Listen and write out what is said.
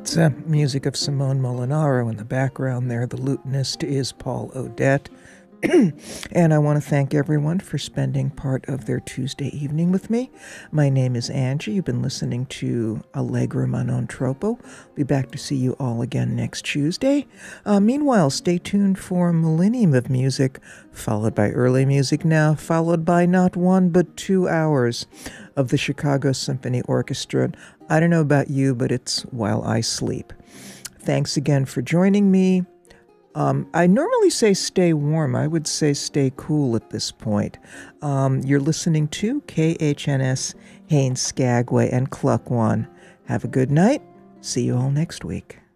That's music of Simone Molinaro in the background there. The lutenist is Paul Odette. And I want to thank everyone for spending part of their Tuesday evening with me. My name is Angie. You've been listening to Allegro ma non troppo. Be back to see you all again next Tuesday. Meanwhile, stay tuned for Millennium of Music, followed by Early Music Now, followed by not 1 but 2 hours of the Chicago Symphony Orchestra. I don't know about you, but it's while I sleep. Thanks again for joining me. I normally say stay warm. I would say stay cool at this point. You're listening to KHNS Haines Skagway and Cluck One. Have a good night. See you all next week.